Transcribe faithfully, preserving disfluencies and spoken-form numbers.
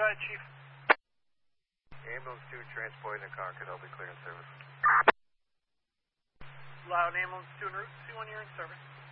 ahead, Chief. Ambulance two transporting a Concord, I'll be clearing service. Loud ambulance two en route, C one, you're in service.